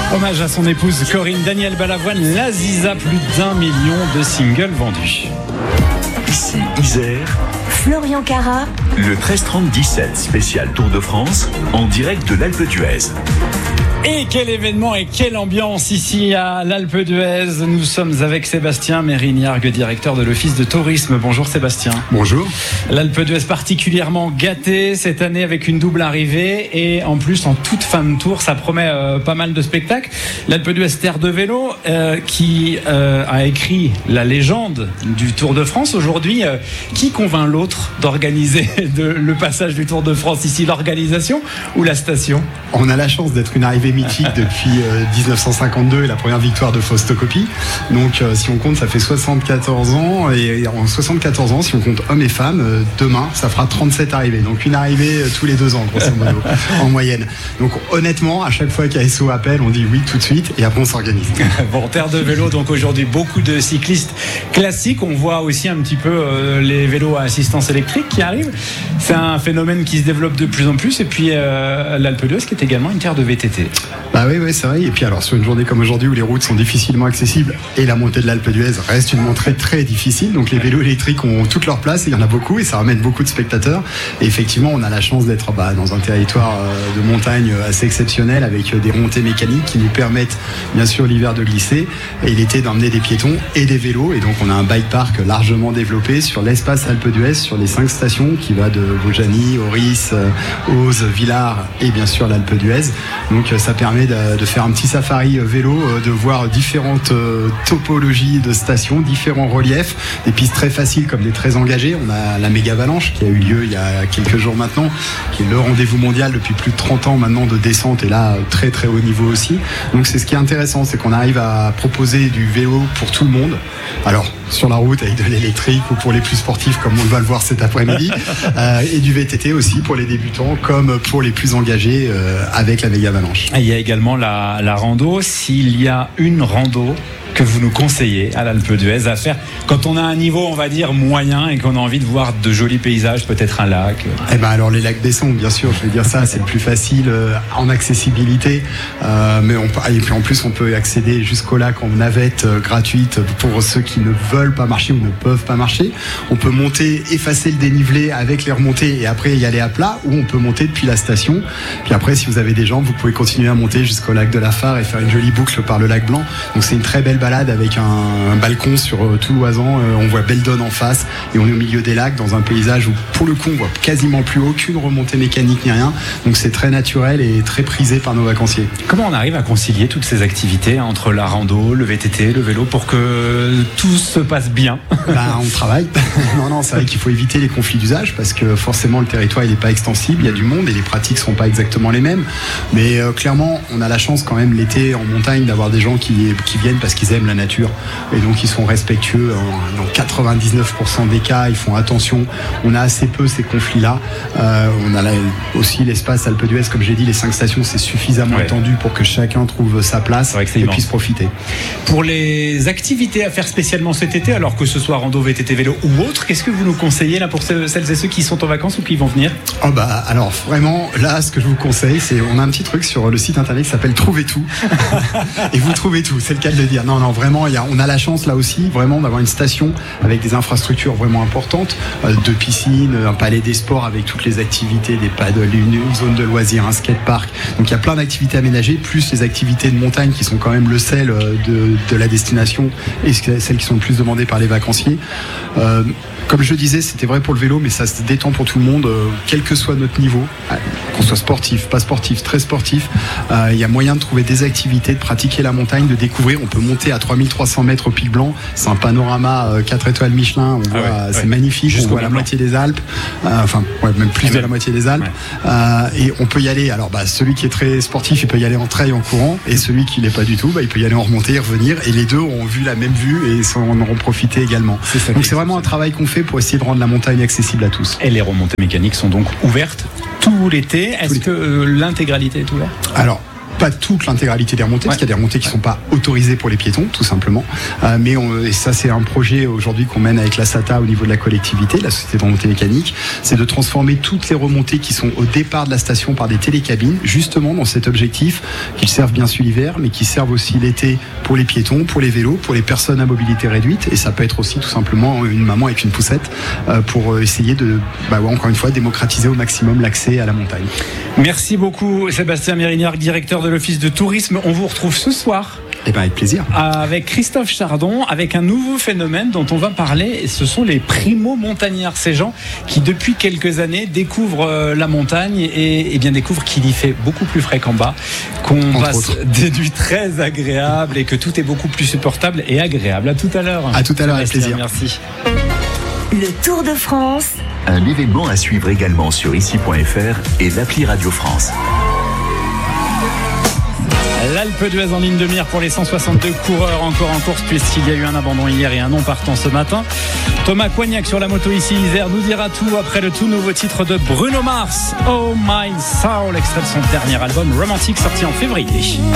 Hommage à son épouse Corinne Daniel Balavoine, l'Aziza, plus d'1 million de singles vendus. Ici Isère, Florian Cara, le 13-30-17 spécial Tour de France en direct de l'Alpe d'Huez. Et quel événement et quelle ambiance ici à l'Alpe d'Huez. Nous sommes avec Sébastien Mérignargues, directeur de l'Office de tourisme. Bonjour Sébastien. Bonjour. L'Alpe d'Huez particulièrement gâtée cette année avec une double arrivée et en plus en toute fin de tour, ça promet pas mal de spectacles. L'Alpe d'Huez Terre de Vélo qui a écrit la légende du Tour de France. Aujourd'hui, qui convainc l'autre d'organiser le passage du Tour de France ici, l'organisation ou la station? On a la chance d'être une arrivée mythique depuis 1952 et la première victoire de Fausto Coppi. Donc si on compte, ça fait 74 ans. Et en 74 ans, si on compte hommes et femmes, demain, ça fera 37 arrivées. Donc une arrivée tous les 2 ans, grosso modo, en moyenne. Donc honnêtement, à chaque fois qu'ASO appelle, on dit oui tout de suite et après on s'organise. Bon, Terre de Vélo, donc aujourd'hui, beaucoup de cyclistes classiques. On voit aussi un petit peu les vélos à assistance électrique qui arrivent. C'est un phénomène qui se développe de plus en plus. Et puis l'Alpe d'Huez qui est également une terre de VTT. Bah oui, c'est vrai. Et puis alors, sur une journée comme aujourd'hui où les routes sont difficilement accessibles et la montée de l'Alpe d'Huez reste une montée très difficile, donc les vélos électriques ont toute leur place et il y en a beaucoup et ça ramène beaucoup de spectateurs. Et effectivement, on a la chance d'être dans un territoire de montagne assez exceptionnel avec des remontées mécaniques qui nous permettent, bien sûr, l'hiver de glisser et l'été d'emmener des piétons et des vélos. Et donc, on a un bike park largement développé sur l'espace Alpe d'Huez, sur les 5 stations qui va de Vaujany, Auris, Auze, Villars et bien sûr l'Alpe d'Huez. Donc, ça permet de faire un petit safari vélo, de voir différentes topologies de stations, différents reliefs, des pistes très faciles comme des très engagées. On a la méga avalanche qui a eu lieu il y a quelques jours maintenant, qui est le rendez-vous mondial depuis plus de 30 ans maintenant de descente et là très très haut niveau aussi. Donc c'est ce qui est intéressant, c'est qu'on arrive à proposer du vélo pour tout le monde. Alors sur la route avec de l'électrique ou pour les plus sportifs comme on va le voir cet après-midi et du VTT aussi pour les débutants comme pour les plus engagés avec la méga avalanche. Il y a également la rando. S'il y a une rando que vous nous conseillez à l'Alpe d'Huez à faire quand on a un niveau, on va dire, moyen et qu'on a envie de voir de jolis paysages, peut-être un lac? Eh ben alors les lacs Besson, bien sûr, je vais dire ça, c'est le plus facile en accessibilité, mais et puis en plus on peut accéder jusqu'au lac en navette gratuite pour ceux qui ne veulent pas marcher ou ne peuvent pas marcher. On peut monter, effacer le dénivelé avec les remontées et après y aller à plat, ou on peut monter depuis la station. Puis après, si vous avez des jambes, vous pouvez continuer à monter jusqu'au lac de la Phare et faire une jolie boucle par le lac Blanc. Donc c'est une très belle balade avec un balcon sur tout l'Oisan. On voit Beldon en face et on est au milieu des lacs dans un paysage où pour le coup on voit quasiment plus aucune remontée mécanique ni rien. Donc c'est très naturel et très prisé par nos vacanciers. Comment on arrive à concilier toutes ces activités entre la rando, le VTT, le vélo pour que tout se passe bien? On travaille. Non, c'est vrai qu'il faut éviter les conflits d'usage parce que forcément le territoire il n'est pas extensible, il y a du monde et les pratiques sont pas exactement les mêmes. Mais clairement on a la chance quand même l'été en montagne d'avoir des gens qui viennent parce qu'ils aiment la nature et donc ils sont respectueux dans 99% des cas, ils font attention. On a assez peu ces conflits-là. On a aussi l'espace Alpe d'Huez, comme j'ai dit, les 5 stations, c'est suffisamment étendu pour que chacun trouve sa place et puisse profiter. Pour les activités à faire spécialement cet été, alors que ce soit rando, VTT, vélo ou autre, qu'est-ce que vous nous conseillez là pour celles et ceux qui sont en vacances ou qui vont venir? Alors vraiment, là, ce que je vous conseille, c'est on a un petit truc sur le site internet qui s'appelle Trouvez tout. Et vous trouvez tout, c'est le cas de le dire. Non, vraiment, on a la chance là aussi vraiment d'avoir une station avec des infrastructures vraiment importantes, 2 piscines, un palais des sports avec toutes les activités, des paddles, une zone de loisirs, un skatepark. Donc il y a plein d'activités aménagées, plus les activités de montagne qui sont quand même le sel de la destination et celles qui sont le plus demandées par les vacanciers. Comme je le disais, c'était vrai pour le vélo, mais ça se détend pour tout le monde, quel que soit notre niveau, qu'on soit sportif, pas sportif, très sportif. Il y a moyen de trouver des activités, de pratiquer la montagne, de découvrir. On peut monter à 3300 mètres au Pic Blanc. C'est un panorama 4 étoiles Michelin. C'est magnifique. On voit la moitié des Alpes. Même plus de la moitié des Alpes. Et on peut y aller. Alors, celui qui est très sportif, il peut y aller en trail, en courant. Et celui qui l'est pas du tout, il peut y aller en remontée et revenir. Et les deux ont vu la même vue et en auront profité également. Donc, c'est vraiment un travail qu'on fait pour essayer de rendre la montagne accessible à tous. Et les remontées mécaniques sont donc ouvertes tout l'été. Est-ce que l'intégralité est ouverte? Alors, pas toute l'intégralité des remontées, parce qu'il y a des remontées qui sont pas autorisées pour les piétons, tout simplement. Et ça, c'est un projet aujourd'hui qu'on mène avec la SATA au niveau de la collectivité, la Société de remontée mécanique, c'est de transformer toutes les remontées qui sont au départ de la station par des télécabines, justement dans cet objectif qu'ils servent bien sûr l'hiver, mais qui servent aussi l'été pour les piétons, pour les vélos, pour les personnes à mobilité réduite, et ça peut être aussi tout simplement une maman avec une poussette pour essayer de, encore une fois, démocratiser au maximum l'accès à la montagne. Merci beaucoup Sébastien Mérignac, directeur de l'Office de tourisme. On vous retrouve ce soir. Avec plaisir. Avec Christophe Chardon, avec un nouveau phénomène dont on va parler, et ce sont les primo-montagnards. Ces gens qui, depuis quelques années, découvrent la montagne et bien découvrent qu'il y fait beaucoup plus frais qu'en bas, qu'on passe des nuits très agréables et que tout est beaucoup plus supportable et agréable. À tout à l'heure. À tout à l'heure, avec plaisir. Merci. Le Tour de France. Un événement à suivre également sur ici.fr et l'appli Radio France. L'Alpe d'Huez en ligne de mire pour les 162 coureurs encore en course, puisqu'il y a eu un abandon hier et un non partant ce matin. Thomas Coignac sur la moto ici Isère nous dira tout après le tout nouveau titre de Bruno Mars, Oh My Soul, extrait de son dernier album Romantic sorti en février.